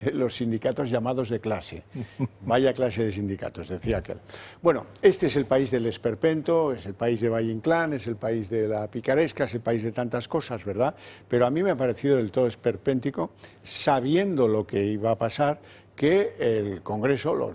los sindicatos llamados de clase. Vaya clase de sindicatos, decía aquel. Bueno, este es el país del esperpento, es el país de Valle Inclán, es el país de la picaresca, es el país de tantas cosas, ¿verdad? Pero a mí me ha parecido del todo esperpéntico, sabiendo lo que iba a pasar, que el Congreso, los